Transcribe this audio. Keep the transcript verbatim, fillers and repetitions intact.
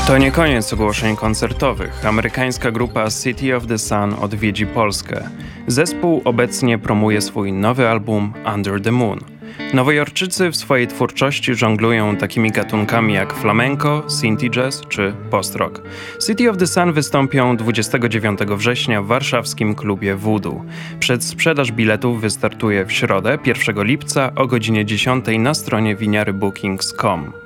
To nie koniec ogłoszeń koncertowych. Amerykańska grupa City of the Sun odwiedzi Polskę. Zespół obecnie promuje swój nowy album Under the Moon. Nowojorczycy w swojej twórczości żonglują takimi gatunkami jak flamenco, synthie jazz czy post-rock. City of the Sun wystąpią dwudziestego dziewiątego września w warszawskim klubie Voodoo. Przedsprzedaż biletów wystartuje w środę, pierwszego lipca o godzinie dziesiątej na stronie winiary bookings kropka com.